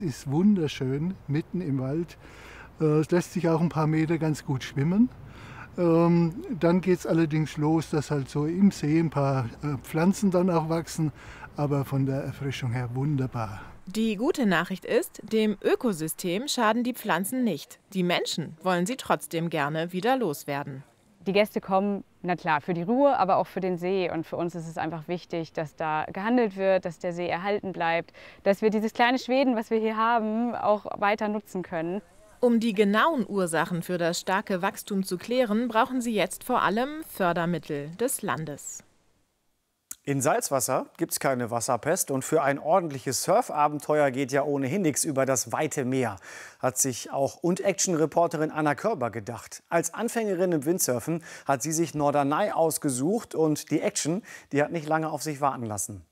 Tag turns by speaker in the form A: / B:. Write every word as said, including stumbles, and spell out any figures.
A: Ist wunderschön, mitten im Wald. Äh, Es lässt sich auch ein paar Meter ganz gut schwimmen. Ähm, Dann geht es allerdings los, dass halt so im See ein paar äh, Pflanzen dann auch wachsen, aber von der Erfrischung her wunderbar.
B: Die gute Nachricht ist, dem Ökosystem schaden die Pflanzen nicht. Die Menschen wollen sie trotzdem gerne wieder loswerden.
C: Die Gäste kommen, na klar, für die Ruhe, aber auch für den See. Und für uns ist es einfach wichtig, dass da gehandelt wird, dass der See erhalten bleibt, dass wir dieses kleine Schweden, was wir hier haben, auch weiter nutzen können.
B: Um die genauen Ursachen für das starke Wachstum zu klären, brauchen sie jetzt vor allem Fördermittel des Landes.
D: In Salzwasser gibt es keine Wasserpest und für ein ordentliches Surfabenteuer geht ja ohnehin nichts über das weite Meer, hat sich auch Und-Action-Reporterin Anna Körber gedacht. Als Anfängerin im Windsurfen hat sie sich Norderney ausgesucht und die Action, die hat nicht lange auf sich warten lassen.